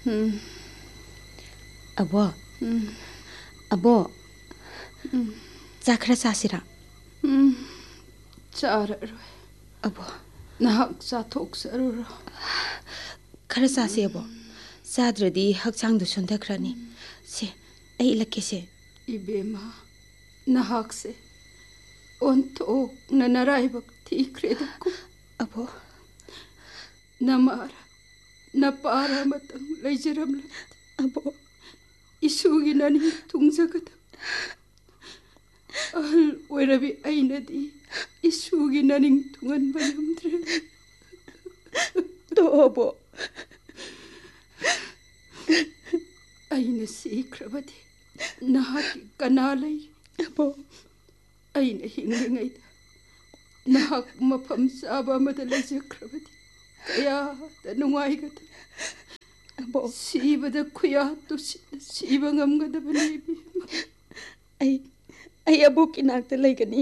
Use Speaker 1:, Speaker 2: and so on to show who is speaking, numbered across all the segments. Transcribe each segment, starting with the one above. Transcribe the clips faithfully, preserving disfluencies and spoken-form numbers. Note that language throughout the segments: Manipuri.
Speaker 1: ꯑꯕꯣ ꯑꯕꯣ ꯆꯥꯛ ꯈꯔ ꯆꯥꯁꯤꯔꯥ?
Speaker 2: ꯆꯥꯔꯔꯣꯏ
Speaker 1: ꯑꯕꯣ
Speaker 2: ꯅꯍꯥꯛ ꯆꯥꯊꯣꯛꯆꯔꯨꯔꯣ
Speaker 1: ꯈꯔ ꯆꯥꯁꯦ ꯑꯕꯣ ꯆꯥꯗ꯭ꯔꯗꯤ ꯍꯛꯆꯥꯡꯗꯣ ꯁꯣꯟꯊꯈ꯭ꯔꯅꯤ ꯁꯦ ꯑꯩ ꯏꯜꯂꯛꯀꯦꯁꯦ
Speaker 2: ꯏꯕꯦꯝꯃ ꯅꯍꯥꯛꯁꯦ ꯑꯣꯟꯊꯣꯛꯅ ꯅꯔꯥꯏꯕꯛ ꯊꯤꯈ꯭ꯔꯦꯗꯀꯣ
Speaker 1: ꯑꯕꯣ
Speaker 2: ꯅꯃꯥꯔ ꯅꯄꯥꯔ ꯑꯃꯇꯪ ꯂꯩꯖꯔꯝꯂꯕꯗꯤ
Speaker 1: ꯑꯕꯣ
Speaker 2: ꯏꯁꯨꯒꯤ ꯅꯅꯤꯡ ꯊꯨꯡꯖꯒꯗꯕ ꯑꯍꯜ ꯑꯣꯏꯔꯕꯤ ꯑꯩꯅꯗꯤ ꯏꯁꯨꯒꯤ ꯅꯅꯤꯡ ꯊꯨꯡꯍꯟꯕ ꯉꯝꯗ꯭ꯔꯦ
Speaker 1: ꯇꯣꯛꯑꯣ ꯑꯕꯣ
Speaker 2: ꯑꯩꯅ ꯁꯤꯈ꯭ꯔꯕꯗꯤ ꯅꯍꯥꯛꯀꯤ ꯀꯅꯥ ꯂꯩꯔꯤ?
Speaker 1: ꯑꯕꯣ
Speaker 2: ꯑꯩꯅ ꯍꯤꯡꯂꯤꯉꯩꯗ ꯅꯍꯥꯛ ꯃꯐꯝ ꯆꯥꯕ ꯑꯃꯗ ꯂꯩꯖꯈ꯭ꯔꯕꯗꯤ ꯀꯌꯥꯗ ꯅꯨꯡꯉꯥꯏꯒꯗꯕ
Speaker 1: ꯑꯕꯣ
Speaker 2: ꯁꯤꯕꯗ ꯈꯨꯌꯥꯠꯇꯨ ꯁꯤꯕ ꯉꯝꯒꯗꯕꯅꯤ ꯏꯕꯦꯝꯃ
Speaker 1: ꯑꯩ ꯑꯩ ꯑꯕꯣꯛꯀꯤ ꯅꯥꯛꯇ ꯂꯩꯒꯅꯤ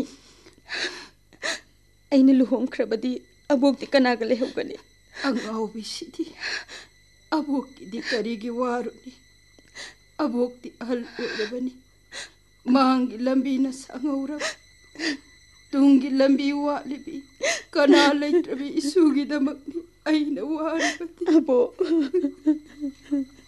Speaker 1: ꯑꯩꯅ ꯂꯨꯍꯣꯡꯈ꯭ꯔꯕꯗꯤ ꯑꯕꯣꯛꯇꯤ ꯀꯅꯥꯒ ꯂꯩꯍꯧꯒꯅꯤ?
Speaker 2: ꯑꯉꯥꯎꯕꯤꯁꯤꯗꯤ ꯑꯕꯣꯛꯀꯤꯗꯤ ꯀꯔꯤꯒꯤ ꯋꯥꯔꯨꯅꯤ ꯑꯕꯣꯛꯇꯤ ꯑꯍꯜ ꯑꯣꯏꯔꯕꯅꯤ ꯃꯥꯡꯒꯤ ꯂꯝꯕꯤꯅ ꯁꯥꯡꯍꯧꯔꯕ ꯇꯨꯡꯒꯤ ꯂꯝꯕꯤ ꯋꯥꯠꯂꯤꯕꯤ ꯀꯅꯥ ꯂꯩꯇ꯭ꯔꯕꯤ ꯏꯁꯨꯒꯤꯗꯃꯛꯅꯤ ꯑꯩꯅ ꯋꯥꯔꯤꯕꯗꯤ
Speaker 1: ꯑꯕꯣ